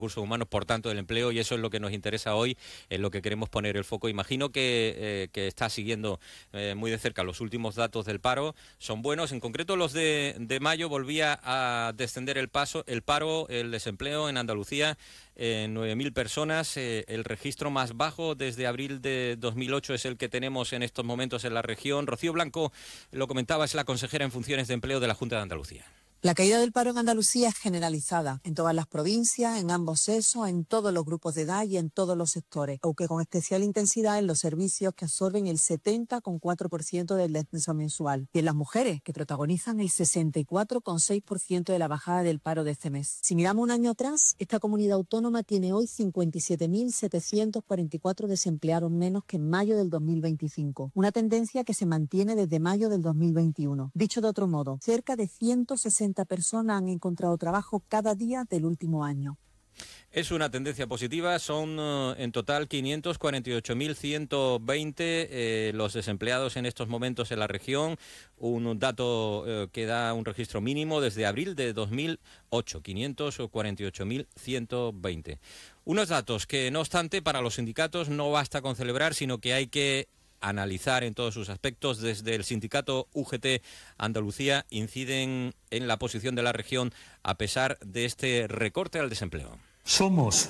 recursos humanos, por tanto del empleo, y eso es lo que nos interesa hoy, en lo que queremos poner el foco. Imagino que está siguiendo muy de cerca los últimos datos del paro, son buenos. En concreto los de mayo volvía a descender el paro, el desempleo en Andalucía, 9.000 personas, el registro más bajo desde abril de 2008 es el que tenemos en estos momentos en la región. Rocío Blanco lo comentaba, es la consejera en funciones de empleo de la Junta de Andalucía. La caída del paro en Andalucía es generalizada en todas las provincias, en ambos sexos, en todos los grupos de edad y en todos los sectores, aunque con especial intensidad en los servicios que absorben el 70,4% del descenso mensual y en las mujeres, que protagonizan el 64,6% de la bajada del paro de este mes. Si miramos un año atrás, esta comunidad autónoma tiene hoy 57.744 desempleados menos que en mayo del 2025, una tendencia que se mantiene desde mayo del 2021. Dicho de otro modo, cerca de 160 personas han encontrado trabajo cada día del último año. Es una tendencia positiva, son en total 548.120 los desempleados en estos momentos en la región, un dato que da un registro mínimo desde abril de 2008, 548.120. Unos datos que, no obstante, para los sindicatos no basta con celebrar, sino que hay que analizar en todos sus aspectos. Desde el sindicato UGT Andalucía inciden en la posición de la región a pesar de este recorte al desempleo. Somos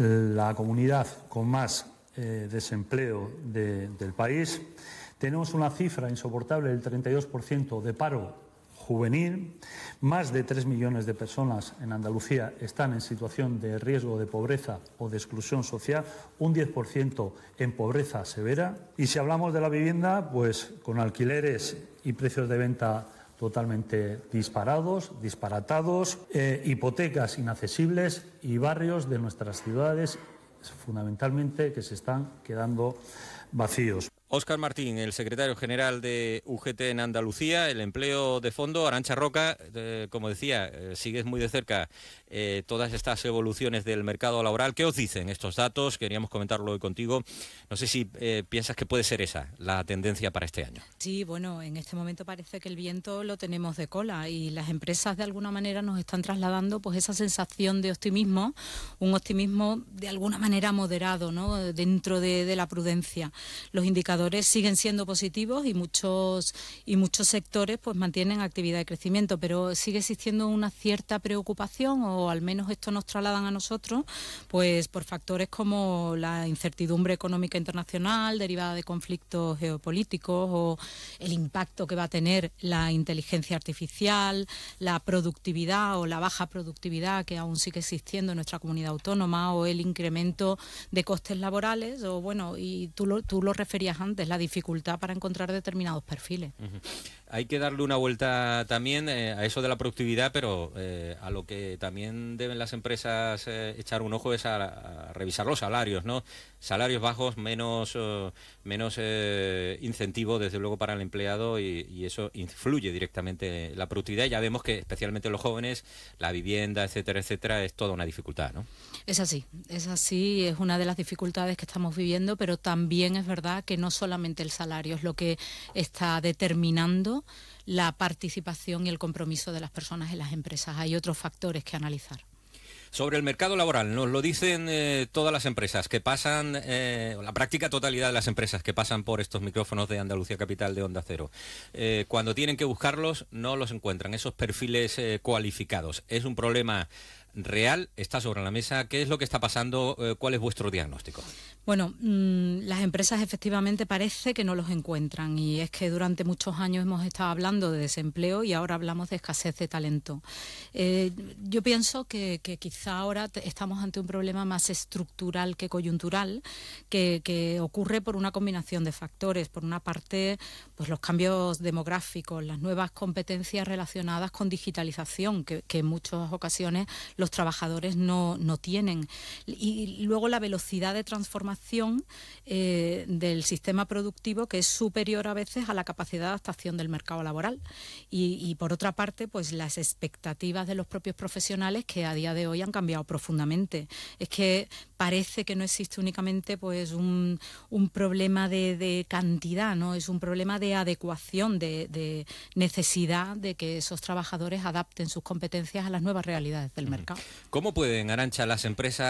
la comunidad con más desempleo del país. Tenemos una cifra insoportable del 32% de paro juvenil. Más de 3 millones de personas en Andalucía están en situación de riesgo de pobreza o de exclusión social, un 10% en pobreza severa. Y si hablamos de la vivienda, pues con alquileres y precios de venta totalmente disparatados, hipotecas inaccesibles y barrios de nuestras ciudades, fundamentalmente, que se están quedando vacíos. Óscar Martín, el secretario general de UGT en Andalucía, el empleo de fondo. Arantxa Roca, como decía, sigues muy de cerca todas estas evoluciones del mercado laboral. ¿Qué os dicen estos datos? Queríamos comentarlo hoy contigo. No sé si piensas que puede ser esa la tendencia para este año. Sí, bueno, en este momento parece que el viento lo tenemos de cola y las empresas de alguna manera nos están trasladando pues esa sensación de optimismo, un optimismo de alguna manera moderado, ¿no?, dentro de la prudencia. Los indicadores siguen siendo positivos y muchos sectores pues mantienen actividad de crecimiento, pero sigue existiendo una cierta preocupación, o al menos esto nos trasladan a nosotros, pues por factores como la incertidumbre económica internacional derivada de conflictos geopolíticos, o el impacto que va a tener la inteligencia artificial, la productividad o la baja productividad que aún sigue existiendo en nuestra comunidad autónoma, o el incremento de costes laborales, o bueno, y tú lo referías antes, la dificultad para encontrar determinados perfiles. Hay que darle una vuelta también a eso de la productividad, pero a lo que también deben las empresas echar un ojo es a revisar los salarios, ¿no? Salarios bajos, menos incentivo, desde luego, para el empleado, y eso influye directamente en la productividad. Ya vemos que especialmente los jóvenes, la vivienda, etcétera, etcétera, es toda una dificultad, ¿no? Es así, es una de las dificultades que estamos viviendo, pero también es verdad que no solamente el salario es lo que está determinando la participación y el compromiso de las personas en las empresas. Hay otros factores que analizar. Sobre el mercado laboral, nos lo dicen todas las empresas que pasan, la práctica totalidad de las empresas que pasan por estos micrófonos de Andalucía Capital de Onda Cero. Cuando tienen que buscarlos, no los encuentran, esos perfiles cualificados. Es un problema real, está sobre la mesa. ¿Qué es lo que está pasando? ¿Cuál es vuestro diagnóstico? Bueno, las empresas efectivamente parece que no los encuentran, y es que durante muchos años hemos estado hablando de desempleo y ahora hablamos de escasez de talento. Yo pienso que quizá ahora estamos ante un problema más estructural que coyuntural, que ocurre por una combinación de factores. Por una parte, pues los cambios demográficos, las nuevas competencias relacionadas con digitalización, que en muchas ocasiones los trabajadores no tienen. Y luego la velocidad de transformación del sistema productivo, que es superior a veces a la capacidad de adaptación del mercado laboral. Y por otra parte, pues las expectativas de los propios profesionales, que a día de hoy han cambiado profundamente. Es que parece que no existe únicamente pues un problema de cantidad, ¿no? Es un problema de adecuación, de necesidad de que esos trabajadores adapten sus competencias a las nuevas realidades del mercado. ¿Cómo pueden, Arantxa, las empresas